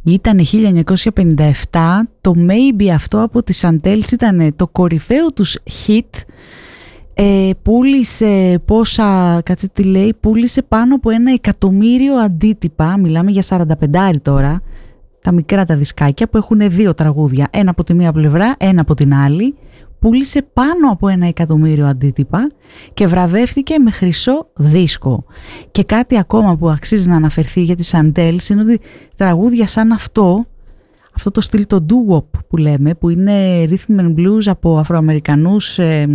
Ήταν 1957, το Maybe αυτό από τις Chantels ήταν το κορυφαίο τους hit. Πούλησε πούλησε πάνω από 1 εκατομμύριο αντίτυπα, μιλάμε για 45 τώρα, τα μικρά τα δισκάκια που έχουν 2 τραγούδια, ένα από τη μία πλευρά, ένα από την άλλη. Πούλησε πάνω από 1 εκατομμύριο αντίτυπα και βραβεύτηκε με χρυσό δίσκο. Και κάτι ακόμα που αξίζει να αναφερθεί για τις Chantels είναι ότι τραγούδια σαν αυτό το στυλ, το doo-wop που λέμε, που είναι rhythm and blues από Αφροαμερικανούς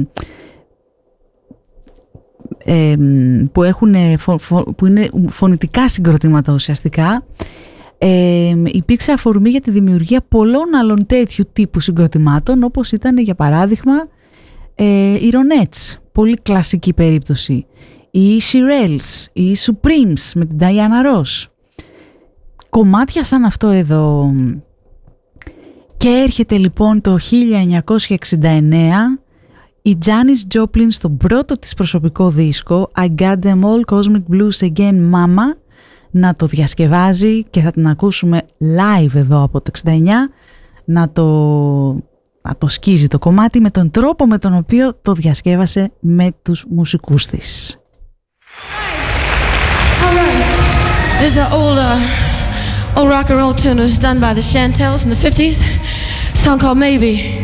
που είναι φωνητικά συγκροτήματα ουσιαστικά, υπήρξε αφορμή για τη δημιουργία πολλών άλλων τέτοιου τύπου συγκροτημάτων, όπως ήταν για παράδειγμα οι Ronettes, πολύ κλασική περίπτωση, οι Shirelles, οι Supremes με την Diana Ross. Κομμάτια σαν αυτό εδώ. Και έρχεται λοιπόν το 1969 η Janis Joplin στον πρώτο της προσωπικό δίσκο I Got Them All Cosmic Blues Again Mama να το διασκευάζει, και θα την ακούσουμε live εδώ από το 69 να το σκίζει το κομμάτι με τον τρόπο με τον οποίο το διασκεύασε με τους μουσικούς της. There's an old rock and roll tune that was done by the Chantels in the 50s, a song called Maybe.